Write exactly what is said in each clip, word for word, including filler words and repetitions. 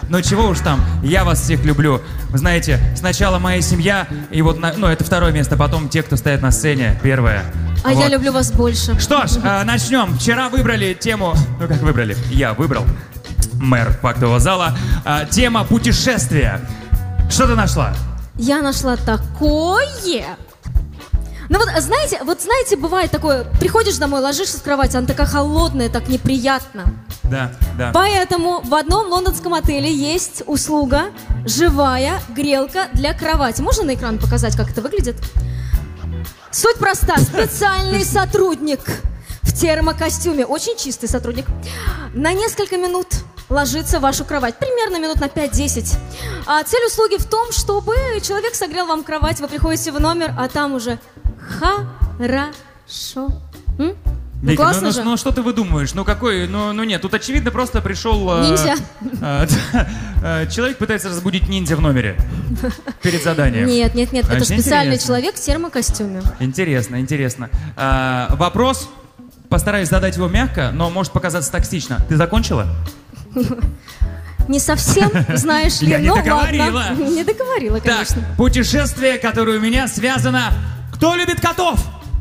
Но чего уж там, я вас всех люблю. Вы знаете, сначала моя семья, и вот, на, ну, это второе место, потом те, кто стоят на сцене, первое. А вот. я люблю вас больше. Что ж, э, начнем. Вчера выбрали тему, ну как выбрали, я выбрал, мэр фактового зала, э, тема путешествия. Что ты нашла? Я нашла такое... Ну вот, знаете, вот знаете, бывает такое, приходишь домой, ложишься в кровать, она такая холодная, так неприятно. Да, да. Поэтому в одном лондонском отеле есть услуга «Живая грелка для кровати». Можно на экран показать, как это выглядит? Суть проста. Специальный сотрудник в термокостюме, очень чистый сотрудник, на несколько минут ложится в вашу кровать, примерно минут на пять-десять. А цель услуги в том, чтобы человек согрел вам кровать, вы приходите в номер, а там уже хорошо. М? Ну, Вика, классно ну, же. ну, ну что ты выдумываешь? Ну какой, ну, ну нет, тут очевидно просто пришел... э, Ниндзя. э, э, человек пытается разбудить ниндзя в номере перед заданием. Нет, нет, нет, это Очень специальный интересно. человек в термокостюме. Интересно, интересно. А, вопрос, постараюсь задать его мягко, но может показаться токсично. Ты закончила? Не совсем, знаешь ли, Я не но договорила. ладно. Не договорила, Так, конечно. путешествие, которое у меня связано... Кто любит котов?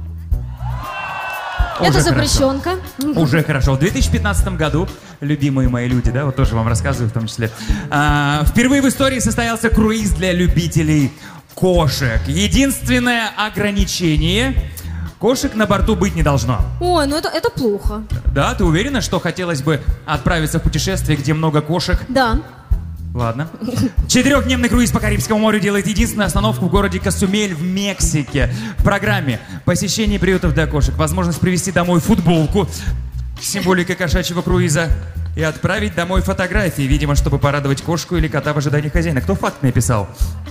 Это Уже запрещенка. хорошо. Уже хорошо. В две тысячи пятнадцатом году, любимые мои люди, да, вот тоже вам рассказываю в том числе, а, впервые в истории состоялся круиз для любителей кошек. Единственное ограничение — кошек на борту быть не должно. Ой, ну это, это плохо. Да, ты уверена, что хотелось бы отправиться в путешествие, где много кошек? Да. Ладно. Четырехдневный круиз по Карибскому морю делает единственную остановку в городе Касумель в Мексике. В программе посещение приютов для кошек, возможность привезти домой футболку с символикой кошачьего круиза и отправить домой фотографии, видимо, чтобы порадовать кошку или кота в ожидании хозяина. Кто факт написал?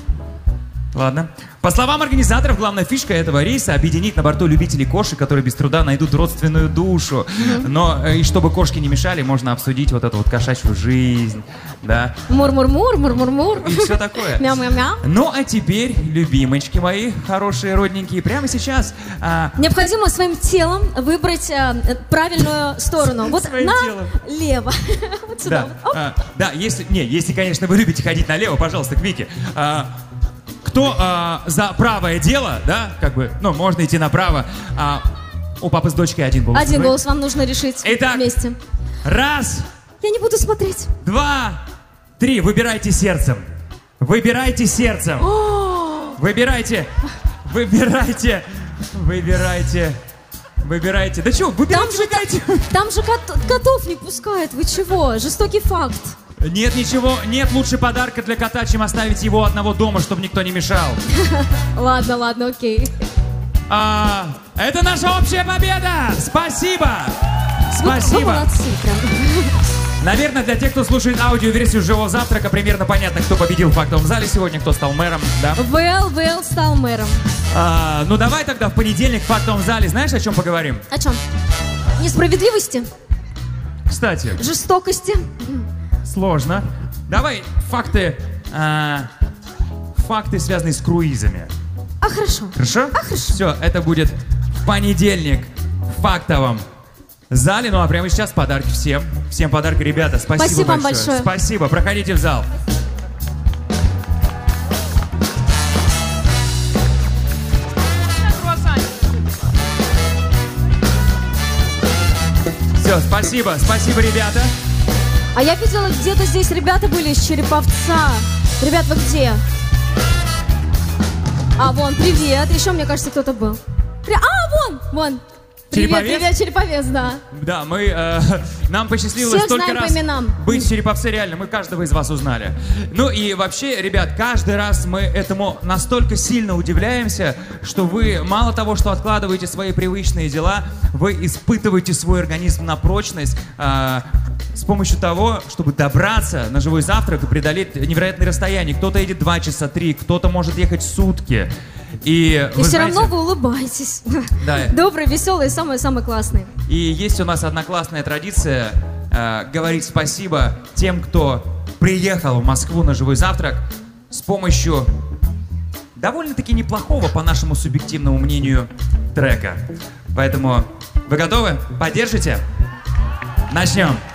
Ладно. По словам организаторов, главная фишка этого рейса — объединить на борту любителей кошек, которые без труда найдут родственную душу. Но э, и чтобы кошки не мешали, можно обсудить вот эту вот кошачью жизнь, да. Мур-мур-мур, мур-мур-мур. И все такое. Мяу-мяу-мяу. Ну, а теперь, любимочки мои, хорошие родненькие, прямо сейчас... а, Необходимо своим телом выбрать а, правильную сторону. Вот Своим налево. Вот сюда. да, вот. Оп. а, да, если, не, если, конечно, вы любите ходить налево, пожалуйста, к Вике. А, кто а, за правое дело, да, как бы, ну, можно идти направо. А, у папы с дочкой один голос. Один голос вам нужно решить Итак. вместе. Раз, Я не буду смотреть. два, три. Выбирайте сердцем. Выбирайте сердцем. Выбирайте. Выбирайте. Выбирайте. Выбирайте. Да что, выбирайте, же выбирайте. Там же кот- котов не пускают. Вы чего? Жестокий факт. Нет ничего, нет лучше подарка для кота, чем оставить его одного дома, чтобы никто не мешал. Ладно, ладно, окей. А, это наша общая победа! Спасибо! Вы- Вы Спасибо! молодцы прям. Наверное, для тех, кто слушает аудиоверсию «Живого завтрака», примерно понятно, кто победил в фактовом зале сегодня, кто стал мэром, да? Вэл, Вэл стал мэром. А, ну давай тогда в понедельник в фактовом зале, знаешь, о чем поговорим? О чем? Несправедливости? Кстати, Жестокости? сложно. Давай факты, а, факты, связанные с круизами. А, хорошо. Хорошо? А, хорошо. Все, это будет в понедельник в фактовом зале. Ну а прямо сейчас подарки всем. Всем подарки, ребята. Спасибо, Спасибо вам большое. большое. Спасибо. Проходите в зал. Все, спасибо. Спасибо, ребята. А я видела, где-то здесь ребята были из Череповца. Ребят, вы где? А, вон, привет. Еще, мне кажется, кто-то был. При- А, вон, вон. Привет, Череповец? привет, Череповец, да. Да, мы, э, нам посчастливилось Всех столько знаем по раз именам. быть в Череповце, реально, мы каждого из вас узнали. Ну и вообще, ребят, каждый раз мы этому настолько сильно удивляемся, что вы мало того, что откладываете свои привычные дела, вы испытываете свой организм на прочность э, с помощью того, чтобы добраться на живой завтрак и преодолеть невероятные расстояния. Кто-то едет два часа, три, кто-то может ехать сутки. И, И вы все знаете, равно вы улыбаетесь. Да. Добрый, веселый, самый-самый классный. И есть у нас одна классная традиция э, говорить спасибо тем, кто приехал в Москву на живой завтрак с помощью довольно-таки неплохого, по нашему субъективному мнению, трека. Поэтому вы готовы? Поддержите? Начнем!